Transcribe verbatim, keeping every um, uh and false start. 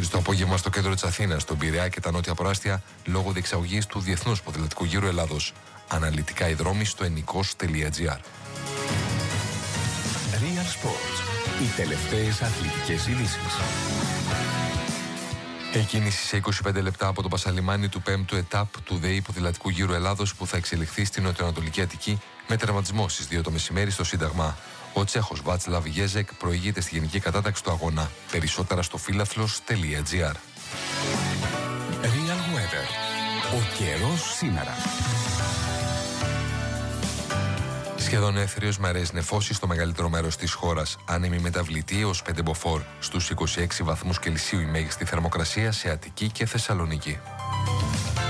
Νωρίς το απόγευμα στο κέντρο της Αθήνας, στον Πειραιά και τα νότια προάστια, λόγω διεξαγωγής του Διεθνούς Ποδηλατικού Γύρου Ελλάδος. Αναλυτικά οι δρόμοι στο ενικός τελεία τζι άρ. Real Sports. Οι τελευταίες αθλητικές ειδήσεις. Εκκίνηση σε είκοσι πέντε λεπτά από το Πασαλιμάνι του πέμπτου ετάπ του ΔΕΗ Ποδηλατικού Γύρου Ελλάδος, που θα εξελιχθεί στην νοτιοανατολική Αττική με τερματισμό στις δύο το μεσημέρι στο Σύνταγμα. Ο Τσέχος Βάτσλαβ Γέζεκ προηγείται στη γενική κατάταξη του αγώνα. Περισσότερα στο φίλαθλος τελεία τζι άρ. Real Weather. Ο καιρός σήμερα. Σχεδόν έθριος με αραιές νεφώσεις στο μεγαλύτερο μέρος της χώρας. Άνεμη μεταβλητή έως πέντε μποφόρ. Στους είκοσι έξι βαθμούς Κελσίου η μέγιστη θερμοκρασία σε Αττική και Θεσσαλονίκη.